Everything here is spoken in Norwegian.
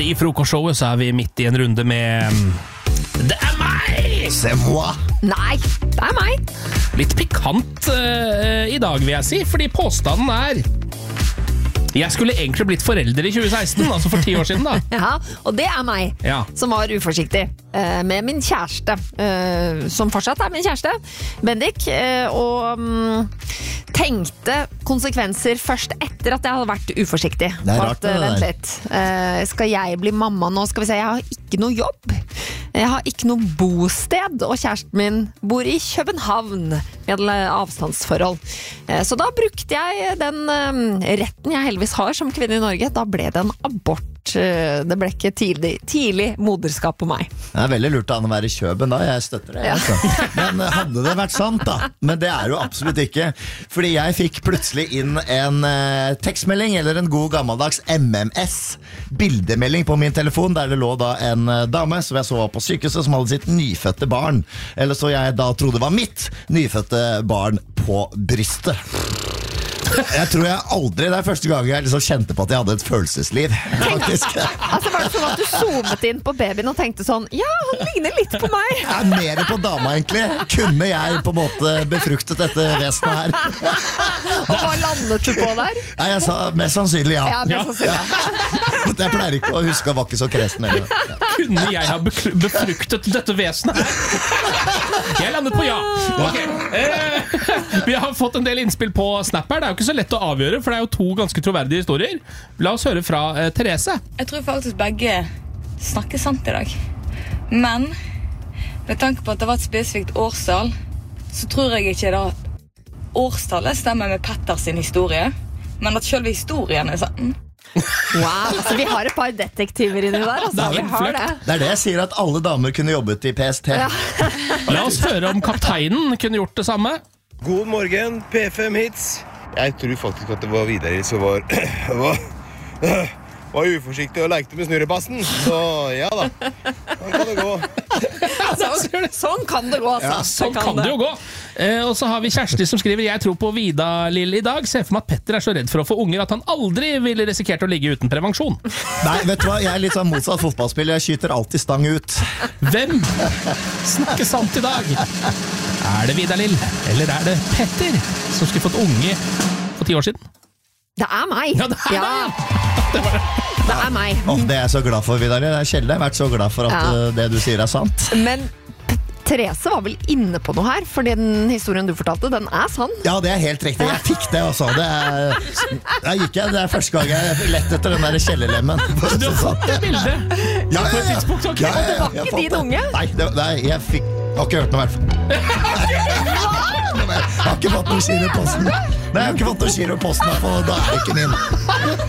Her i frokostshowet så vi midt i en runde med Det meg! C'est moi! Nei, det meg. Litt pikant i dag, vil jeg si, fordi påstanden jeg skulle egentlig blitt forelder i 2016, altså for 10 år siden da. Ja, og det meg, som var uforsiktig med min kjæreste, som fortsatt min kjæreste, Bendik, og tenkte konsekvenser først etter at jeg hadde vært uforsiktig. Det rart det vent der. litt. Skal jeg bli mamma nå? Skal vi se, jeg har ikke noe jobb. Jeg har ikke noe bosted, og kjæresten min bor i København i et avstandsforhold. Så da brukte jeg den retten jeg heldigvis har som kvinne i Norge. Da ble det en abort. Det ble ikke tidlig moderskap på meg. Det veldig lurt an å være i Køben da, jeg støtter det. Altså. Men hadde det vært sant da? Men det jo absolutt ikke. Fordi jeg fikk plutselig inn en tekstmelding, eller en god gammeldags MMS, bildemelding på min telefon, der det lå da en dame som jeg så på sykehuset, som hadde sitt nyfødte barn. Eller så jeg da trodde var mitt nyfødte barn på brystet. Jeg tror jeg aldri, det første gang jeg liksom kjente på at jeg hadde et følelsesliv, faktisk. Altså var det sånn at du zoomet inn på babyen og tenkte sånn, ja, han ligner litt på meg. Mer på dama egentlig. Kunne jeg på en måte befruktet dette vesenet her? Og hva landet du på der? Nei, jeg sa mest sannsynlig ja. Ja, mest sannsynlig. Jeg pleier ikke å huske, jeg var ikke så kresen heller. Kunne jeg ha befruktet dette vesenet? Jeg landet på ja. Okay. Vi har fått en del innspill på Snap her. Det jo ikke så lett å avgjøre, for det jo 2 ganske troverdige historier. La oss høre fra Therese. Jeg tror faktisk begge snakker sant i dag. Men med tanke på at det var et spesifikt årstall, så tror jeg ikke da at årstallet stemmer med Petters sin historie, men at selve historien sann. Wow, altså vi har et par detektiver inni der, altså. Vi har det. Det det jeg sier, at alle damer kunne jobbet i PST. Ja. La oss høre om kapteinen kunne gjort det samme. God morgen, P5 Hits. Jeg tror faktisk at det var Vidar som var uforsiktig og lekte med snurrebassen. Så ja da, sånn kan det gå. Sånn kan det gå, altså. Ja, sånn kan det jo gå. Og så har vi Kjersti som skriver: Jeg tror på Vida-Lill i dag. Ser for meg at Petter så redd for å få unger at han aldri ville risikert å ligge uten prevensjon. Nei, vet du hva? Jeg litt sånn motsatt fotballspill. Jeg skyter alltid stang ut. Hvem snakker sant i dag? Det Vida-Lill, eller det Petter som skulle fått unge for 10 år siden? Det meg. Ja, det Det meg. Det jeg så glad for, Vidar. Jeg har sjelden vært så glad for at det du sier sant. Men Therese var vel inne på noe her, for den historien du fortalte, den sann. Ja, det helt riktig. Jeg fikk det også. Det første gang jeg lett etter den der kjellerlemmen. Du har fått det bildet på et tidspunkt, ok? Og det var ikke din unge? Nei, jeg har ikke hørt noe i hvert fall. Jeg har ikke fått noe giro i posten. Nei, jeg har ikke fått noe giro i posten, da det ikke min.